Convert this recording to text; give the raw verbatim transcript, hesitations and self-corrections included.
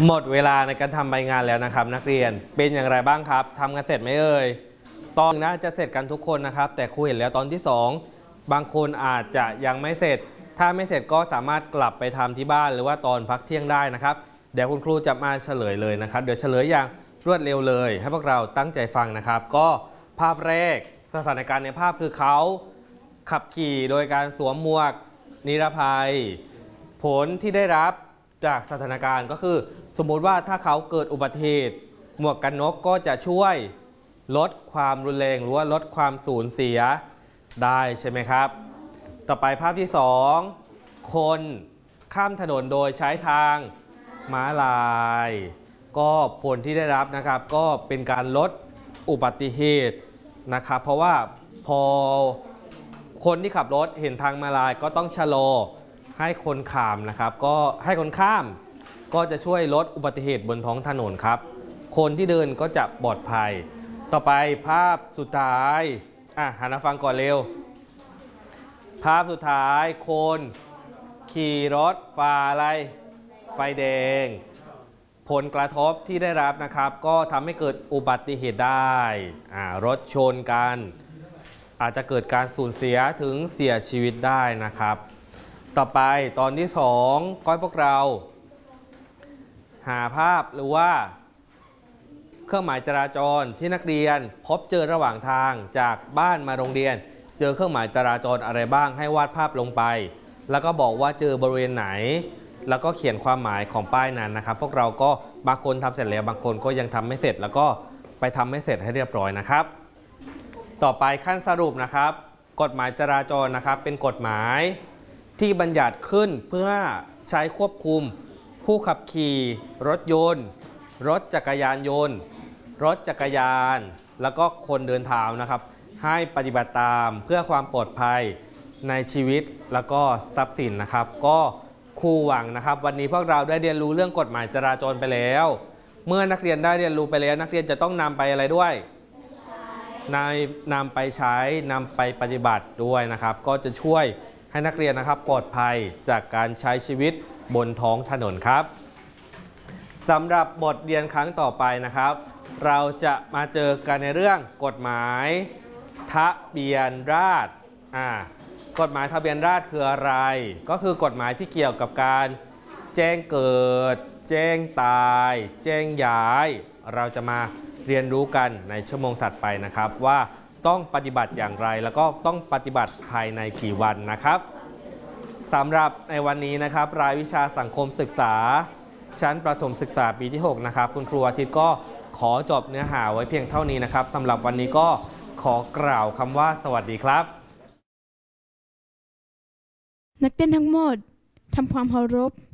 หมดเวลาในการทำใบงานแล้วนะครับนักเรียนเป็นอย่างไรบ้างครับทำกันเสร็จไหมเอ่ยตอนน่าจะเสร็จกันทุกคนนะครับแต่ครูเห็นแล้วตอนที่สองบางคนอาจจะยังไม่เสร็จถ้าไม่เสร็จก็สามารถกลับไปทำที่บ้านหรือว่าตอนพักเที่ยงได้นะครับเดี๋ยวคุณครูจะมาเฉลยเลยนะครับเดี๋ยวเฉลยอย่างรวดเร็วเลยให้พวกเราตั้งใจฟังนะครับก็ภาพแรกสถานการณ์ในภาพคือเขาขับขี่โดยการสวมหมวกนิรภัยผลที่ได้รับจากสถานการณ์ก็คือสมมุติว่าถ้าเขาเกิดอุบัติเหตุหมวกกันน็อกก็จะช่วยลดความรุนแรงหรือว่าลดความสูญเสียได้ใช่ไหมครับต่อไปภาพที่สองคนข้ามถนนโดยใช้ทางม้าลายก็ผลที่ได้รับนะครับก็เป็นการลดอุบัติเหตุนะครับเพราะว่าพอคนที่ขับรถเห็นทางม้าลายก็ต้องชะลอให้คนข้ามนะครับก็ให้คนข้ามก็จะช่วยลดอุบัติเหตุบนท้องถนนครับคนที่เดินก็จะปลอดภัยต่อไปภาพสุดท้ายอ่ะหันมาฟังก่อนเร็วภาพสุดท้ายคนขี่รถฝ่าอะไรไฟแดงผลกระทบที่ได้รับนะครับก็ทำให้เกิดอุบัติเหตุได้อ่ารถชนกันอาจจะเกิดการสูญเสียถึงเสียชีวิตได้นะครับต่อไปตอนที่สองก็ให้พวกเราหาภาพหรือว่าเครื่องหมายจราจรที่นักเรียนพบเจอระหว่างทางจากบ้านมาโรงเรียนเจอเครื่องหมายจราจรอะไรบ้างให้วาดภาพลงไปแล้วก็บอกว่าเจอบริเวณไหนแล้วก็เขียนความหมายของป้ายนั้นนะครับพวกเราก็บางคนทำเสร็จแล้วบางคนก็ยังทำไม่เสร็จแล้วก็ไปทำให้เสร็จให้เรียบร้อยนะครับต่อไปขั้นสรุปนะครับกฎหมายจราจรนะครับเป็นกฎหมายที่บัญญัติขึ้นเพื่อใช้ควบคุมผู้ขับขี่รถยนต์รถจักรยานยนต์รถจักรยานแล้วก็คนเดินเท้านะครับให้ปฏิบัติตามเพื่อความปลอดภัยในชีวิตแล้วก็ทรัพย์สินนะครับก็ครูหวังนะครับวันนี้พวกเราได้เรียนรู้เรื่องกฎหมายจราจรไปแล้วเมื่อนักเรียนได้เรียนรู้ไปแล้วนักเรียนจะต้องนำไปอะไรด้วยนำนำไปใช้นำไปปฏิบัติด้วยนะครับก็จะช่วยให้นักเรียนนะครับปลอดภัยจากการใช้ชีวิตบนท้องถนนครับสำหรับบทเรียนครั้งต่อไปนะครับเราจะมาเจอกันในเรื่องกฎหมายทะเบียนราษฎร์อ่ากฎหมายทะเบียนราษฎร์คืออะไรก็คือกฎหมายที่เกี่ยวกับการแจ้งเกิดแจ้งตายแจ้งย้ายเราจะมาเรียนรู้กันในชั่วโมงถัดไปนะครับว่าต้องปฏิบัติอย่างไรแล้วก็ต้องปฏิบัติภายในกี่วันนะครับสำหรับในวันนี้นะครับรายวิชาสังคมศึกษาชั้นประถมศึกษาปีที่หกนะครับคุณครูอาทิตย์ก็ขอจบเนื้อหาไว้เพียงเท่านี้นะครับสำหรับวันนี้ก็ขอกล่าวคำว่าสวัสดีครับนักเต้นทั้งหมดทำความเคารพ